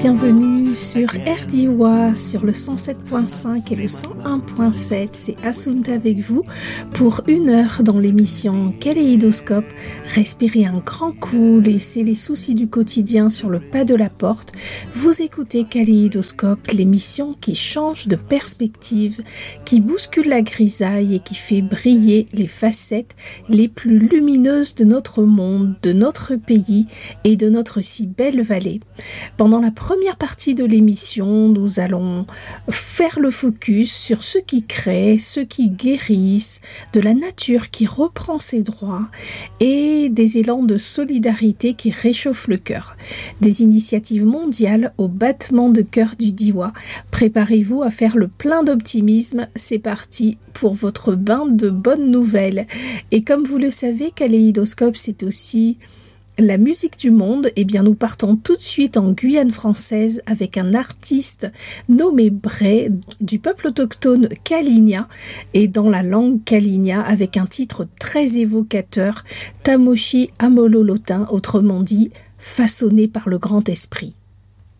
Bienvenue sur RDIWA sur le 107.5 et le 101.7. C'est Assunta avec vous pour 1 heure dans l'émission Kaléidoscope. Respirez un grand coup, laissez les soucis du quotidien sur le pas de la porte. Vous écoutez Kaléidoscope, l'émission qui change de perspective, qui bouscule la grisaille et qui fait briller les facettes les plus lumineuses de notre monde, de notre pays et de notre si belle vallée. Pendant la première partie de l'émission, nous allons faire le focus sur ceux qui créent, ceux qui guérissent, de la nature qui reprend ses droits et des élans de solidarité qui réchauffent le cœur. Des initiatives mondiales au battement de cœur du Diwa. Préparez-vous à faire le plein d'optimisme. C'est parti pour votre bain de bonnes nouvelles. Et comme vous le savez, Kaléidoscope, c'est aussi la musique du monde. Eh bien, nous partons tout de suite en Guyane française avec un artiste nommé Bray du peuple autochtone Kalinia et dans la langue Kalinia avec un titre très évocateur, Tamoshi Amololotin, autrement dit façonné par le grand esprit.